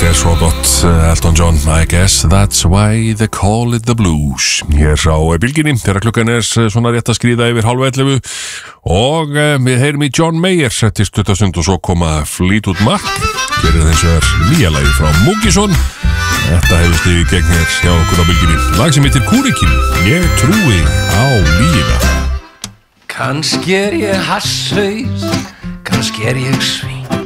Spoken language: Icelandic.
Þetta svo gott, Elton John, I guess that's why they call it the blues. Hér á bylginni, þegar klukkan svona rétt að skríða yfir 10:30 og við heyrum í John Mayer til stuttastund og svo koma Fleetwood Mac. Hér eins og nýja lagi frá Múkisson. Þetta hefur stigið gegn hér hjá okkur á bylginni. Lag sem heitir Kúrikinn, ég trúi á lífina. Kannski ég hasshaus, kannski ég svin.